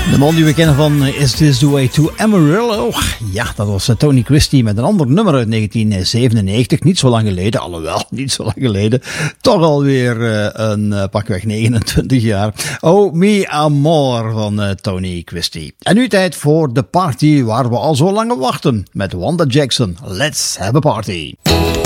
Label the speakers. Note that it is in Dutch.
Speaker 1: De man die we kennen van Is This The Way To Amarillo? Ja, dat was Tony Christie met een ander nummer uit 1997. Niet zo lang geleden, alhoewel, niet zo lang geleden. Toch alweer een pakweg 29 jaar. Oh, Mi Amor van Tony Christie. En nu tijd voor de party waar we al zo lang op wachten. Met Wanda Jackson. Let's have a party.